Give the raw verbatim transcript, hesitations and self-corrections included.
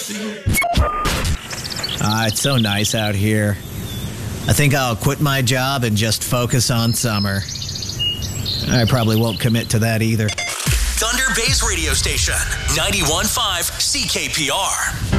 Ah, it's so nice out here. I think I'll quit my job and just focus on summer. I probably won't commit to that either. Thunder Bay's radio station, ninety-one point five C K P R.